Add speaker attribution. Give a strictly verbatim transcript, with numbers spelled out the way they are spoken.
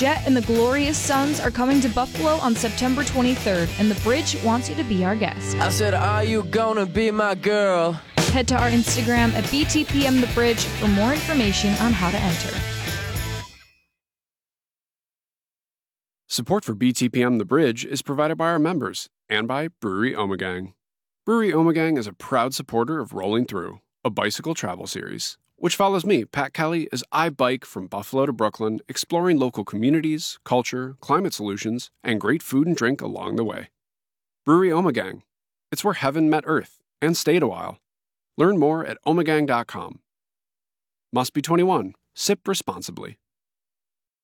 Speaker 1: Jet and the Glorious Sons are coming to Buffalo on September twenty-third, and the Bridge wants you to be our guest.
Speaker 2: I said, are you gonna be my girl?
Speaker 1: Head to our Instagram at B T P M The Bridge for more information on how to enter.
Speaker 3: Support for B T P M The Bridge is provided by our members and by Brewery Ommegang. Brewery Ommegang is a proud supporter of Rolling Through, a bicycle travel series, which follows me, Pat Kelly, as I bike from Buffalo to Brooklyn, exploring local communities, culture, climate solutions, and great food and drink along the way. Brewery Ommegang. It's where heaven met earth and stayed a while. Learn more at ommegang dot com. Must be twenty-one. Sip responsibly.